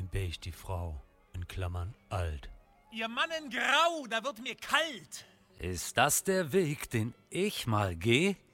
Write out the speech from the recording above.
beige die Frau, in Klammern alt. Ihr Mann in Grau, da wird mir kalt. Ist das der Weg, den ich mal geh?